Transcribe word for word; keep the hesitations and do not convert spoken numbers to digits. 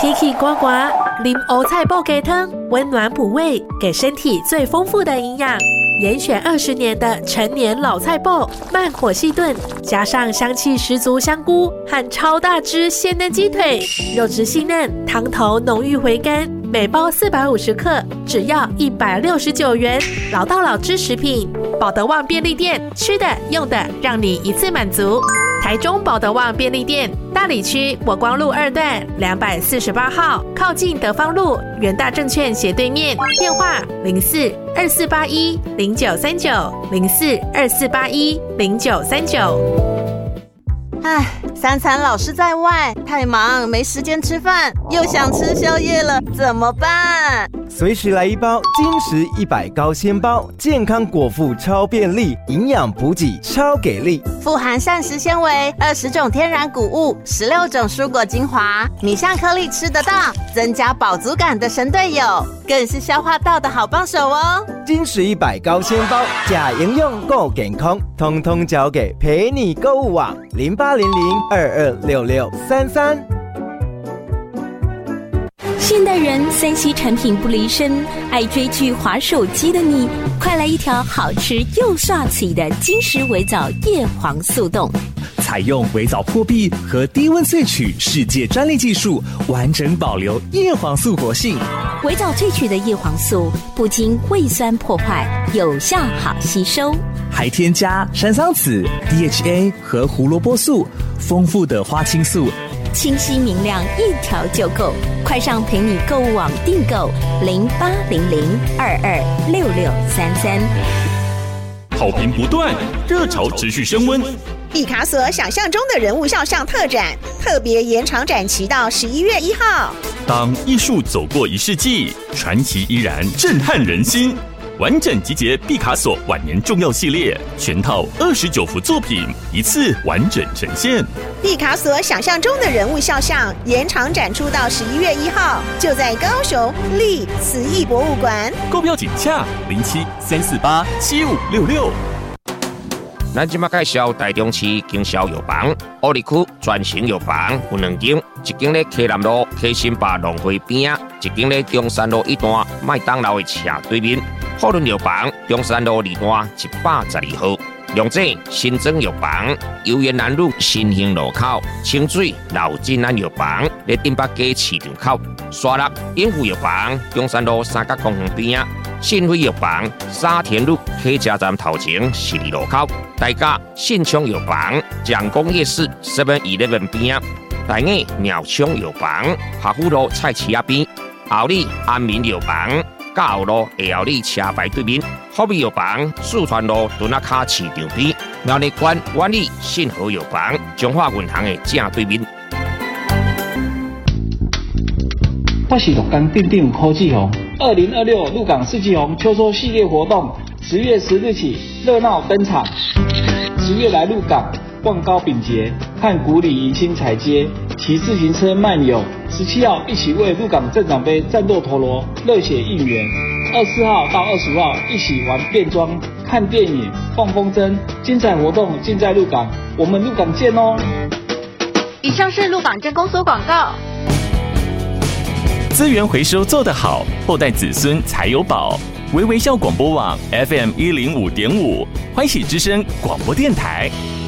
提起呱呱，啉欧菜煲鸡汤，温暖补胃，给身体最丰富的营养。严选二十年的陈年老菜煲，慢火细炖，加上香气十足香菇和超大只鲜嫩鸡腿，肉质细嫩，汤头浓郁回甘。每包四百五十克，只要一百六十九元。老到老之食品，保德旺便利店，吃的用的，让你一次满足。台中保德旺便利店，大里区国光路二段两百四十八号，靠近德芳路元大证券斜对面。电话零四二四八一零九三九零四二四八一零九三九。 唉，三餐老是在外，太忙没时间吃饭，又想吃宵夜了，怎么办？ 随时来一包金石一百高纤包，健康果腹超便利，营养补给超给力， 富含膳食纤维，二十种天然谷物，十六种蔬果精华，米香颗粒吃得到，增加饱足感的神队友，更是消化道的好帮手哦。 金石一百高纤包，假营养够健康，通通交给陪你购物网零八零零二二六六三三。 现代人三 C 产品不离身，爱追剧滑手机的你，快来一条好吃又刷嘴的金石微藻叶黄素冻。 采用微藻破壁和低温萃取世界专利技术，完整保留叶黄素活性。 微藻萃取的叶黄素不经胃酸破坏，有效好吸收， 还添加山桑子、D H A 和胡萝卜素，丰富的花青素， 清晰明亮，一条就够。快上陪你购物网订购零八零零二二六六三三。 好评不断，热潮持续升温。 毕卡索想象中的人物肖像特展，特别延长展期到十一月一号。 当艺术走过一世纪，传奇依然震撼人心。完整集结毕卡索晚年重要系列，全套二十九幅作品，一次完整呈现。 毕卡索想象中的人物肖像延长展出到十一月一号，就在高雄立慈艺博物馆。 购票请洽零七三四八七五六六。 咱即马介绍台中市经销药房，乌里区全型药房有两间，一间咧溪南路溪新坝农会边仔，一间咧中山路一段麦当劳的斜对面。富润药房中山路二段一百十二号。龙井新庄药房游园南路新兴路口，清水老金安药房咧顶北街市场口，沙鹿永富药房中山路三角公园边仔，信辉药房沙田路客家站头前十二路口，大甲信昌药房蒋公夜市 seven eleven 边仔，大雅鸟昌药房下虎路菜市仔边，后里安民药房甲后路下后里车牌对面，福美药房四川路墩仔卡市场边，苗栗县万里信和药房中华银行的正对面。 我是鹿港店店柯志宏，二零二六鹿港四季红秋收系列活动，十月十日起热闹登场。十月来鹿港逛糕饼节，看古里迎新彩街，骑自行车漫游。十七号一起为鹿港镇长杯战斗陀螺热血应援。二十四号到二十五号一起玩变装、看电影、放风筝，精彩活动尽在鹿港，我们鹿港见哦！ 以上是鹿港镇公所广告。 资源回收做得好，后代子孙才有宝。微微笑广播网 F M 一零五点五，欢喜之声广播电台。